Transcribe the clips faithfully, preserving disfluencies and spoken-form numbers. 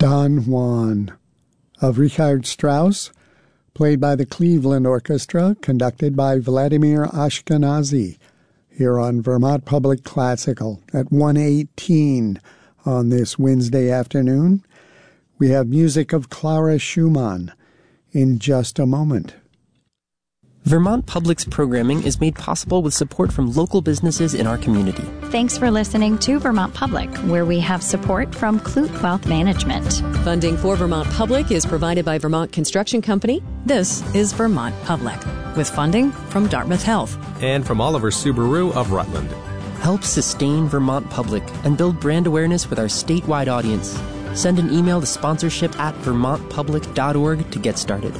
Don Juan of Richard Strauss, played by the Cleveland Orchestra, conducted by Vladimir Ashkenazy, here on Vermont Public Classical at one eighteen on this Wednesday afternoon. We have music of Clara Schumann in just a moment. Vermont Public's programming is made possible with support from local businesses in our community. Thanks for listening to Vermont Public, where we have support from Clute Wealth Management. Funding for Vermont Public is provided by Vermont Construction Company. This is Vermont Public, with funding from Dartmouth Health. And from Oliver Subaru of Rutland. Help sustain Vermont Public and build brand awareness with our statewide audience. Send an email to sponsorship at vermont public dot org to get started.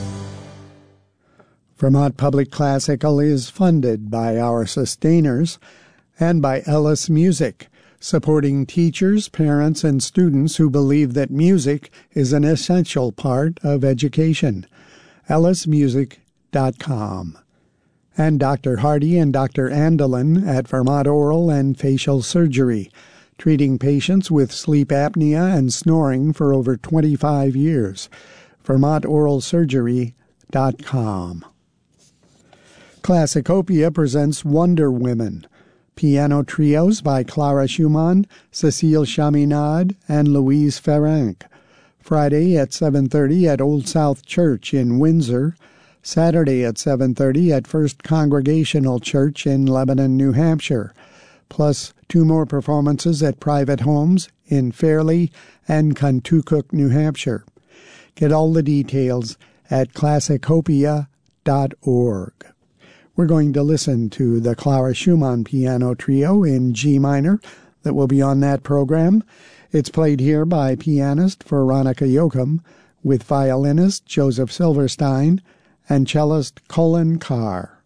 Vermont Public Classical is funded by our sustainers and by Ellis Music, supporting teachers, parents, and students who believe that music is an essential part of education. ellis music dot com. And Doctor Hardy and Doctor Andelin at Vermont Oral and Facial Surgery, treating patients with sleep apnea and snoring for over twenty-five years. vermont oral surgery dot com. Classicopia presents Wonder Women, piano trios by Clara Schumann, Cécile Chaminade, and Louise Ferranc. Friday at seven thirty at Old South Church in Windsor. Saturday at seven thirty at First Congregational Church in Lebanon, New Hampshire. Plus two more performances at private homes in Fairleigh and Contoocook, New Hampshire. Get all the details at classicopia dot org. We're going to listen to the Clara Schumann Piano Trio in G minor that will be on that program. It's played here by pianist Veronica Yoakum with violinist Joseph Silverstein and cellist Colin Carr.